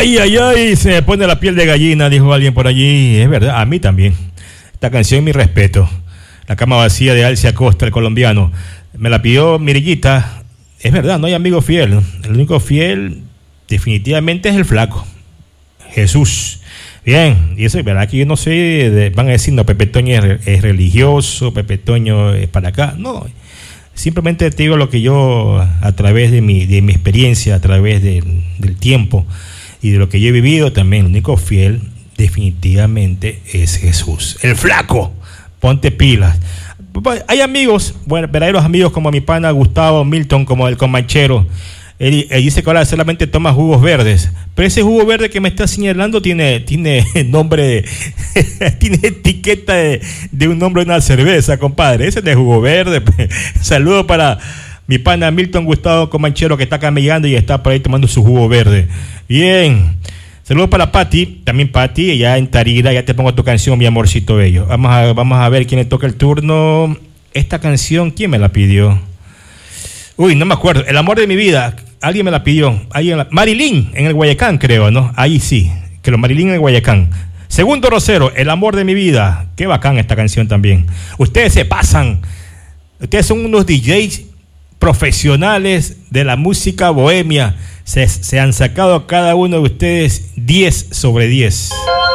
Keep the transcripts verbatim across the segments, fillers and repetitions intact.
Ay, ay, ay, se me pone la piel de gallina, dijo alguien por allí. Es verdad, a mí también. Esta canción, mi respeto. La cama vacía de Alcia Costa, el colombiano. Me la pidió Mirillita. Es verdad, no hay amigo fiel. El único fiel definitivamente es el flaco. Jesús. Bien, y eso es verdad que yo no sé, de, van a decir, no, Pepe Toño es, es religioso, Pepe Toño es para acá. No, simplemente te digo lo que yo, a través de mi, de mi experiencia, a través de, del tiempo y de lo que yo he vivido, también el único fiel definitivamente es Jesús. El flaco, ponte pilas. Hay amigos, bueno, verdaderos amigos como mi pana Gustavo Milton, como el Comanchero. Él, él dice que ahora solamente toma jugos verdes, pero ese jugo verde que me está señalando tiene, tiene nombre, de, tiene etiqueta de, de un nombre de una cerveza, compadre. Ese es de jugo verde. Saludos para mi pana Milton Gustavo Comanchero, que está camellando y está por ahí tomando su jugo verde. Bien. Saludos para Pati, también Pati, ya en Tarira. Ya te pongo tu canción, mi amorcito bello. Vamos a, vamos a ver quién le toca el turno. Esta canción, ¿quién me la pidió? Uy, no me acuerdo. El amor de mi vida. Alguien me la pidió. Alguien la... Marilyn, en el Guayacán, creo, ¿no? Ahí sí. Que lo Marilyn en el Guayacán. Segundo Rosero, El amor de mi vida. Qué bacán esta canción también. Ustedes se pasan. Ustedes son unos D Js profesionales de la música bohemia. Se, se han sacado cada uno de ustedes diez sobre diez.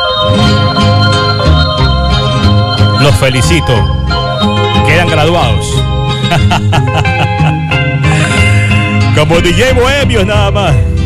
Los felicito. Quedan graduados. Como D J bohemios nada más.